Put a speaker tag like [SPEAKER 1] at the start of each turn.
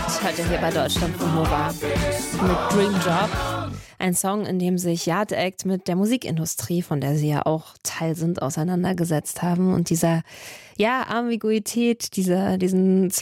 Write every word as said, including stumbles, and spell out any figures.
[SPEAKER 1] heute hier bei Deutschlandfunk Nova mit Dream Job. Ein Song, in dem sich Yard Act mit der Musikindustrie, von der sie ja auch Teil sind, auseinandergesetzt haben. Und dieser, ja, Ambiguität, dieser, diesen